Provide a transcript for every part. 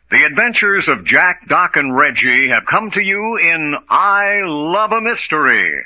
The adventures of Jack, Doc, and Reggie have come to you in I Love a Mystery.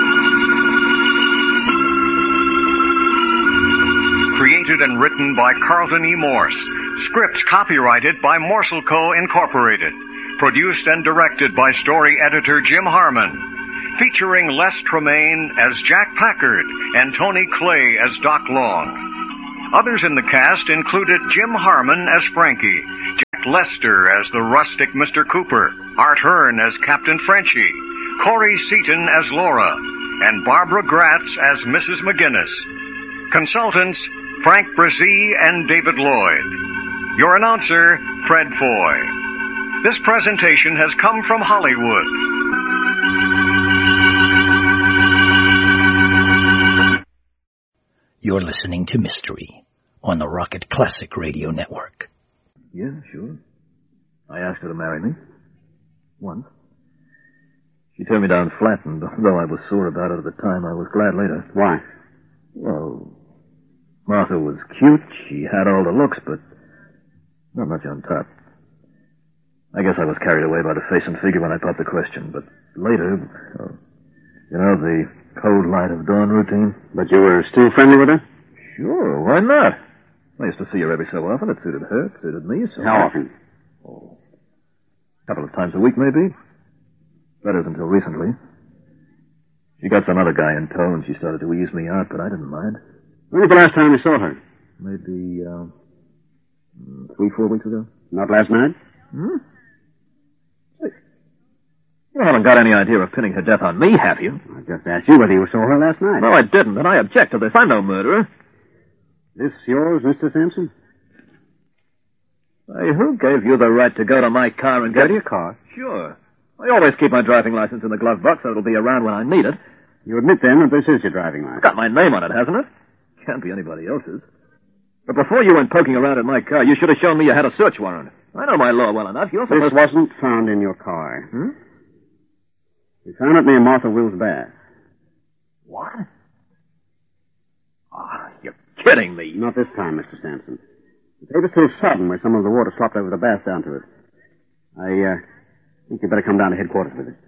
Created and written by Carlton E. Morse. Scripts copyrighted by Morsel Co. Incorporated. Produced and directed by story editor Jim Harmon. Featuring Les Tremaine as Jack Packard and Tony Clay as Doc Long. Others in the cast included Jim Harmon as Frankie, Jack Lester as the rustic Mr. Cooper, Art Hearn as Captain Frenchie, Corey Seaton as Laura, and Barbara Gratz as Mrs. McGinnis. Consultants, Frank Brzee and David Lloyd. Your announcer, Fred Foy. This presentation has come from Hollywood. You're listening to Mystery on the Rocket Classic Radio Network. Yeah, sure. I asked her to marry me. Once. She turned me down flat, and though I was sore about it at the time, I was glad later. Why? Well, Martha was cute. She had all the looks, but not much on top. I guess I was carried away by the face and figure when I popped the question, but later, the cold light of dawn routine. But you were still friendly with her? Sure, why not? I used to see her every so often. It suited her, it suited me. So how often? Oh, a couple of times a week, maybe. That is until recently. She got some other guy in tow, and she started to ease me out, but I didn't mind. When was the last time you saw her? Maybe, 3-4 weeks ago. Not last night? You haven't got any idea of pinning her death on me, have you? I just asked you whether you saw her last night. No, I didn't, and I object to this. I'm no murderer. This yours, Mr. Sampson? Hey, who gave you the right to go to my car and Go to your car? Sure. I always keep my driving license in the glove box so it'll be around when I need it. You admit, then, that this is your driving license? Got my name on it, hasn't it? Can't be anybody else's. But before you went poking around in my car, you should have shown me you had a search warrant. I know my law well enough. You're supposed This wasn't found in your car. Hmm? We found it near Martha Will's bath. What? You're kidding me. Not this time, Mr. Sampson. The tape is still sodden where some of the water slopped over the bath down to it. I think you'd better come down to headquarters with it.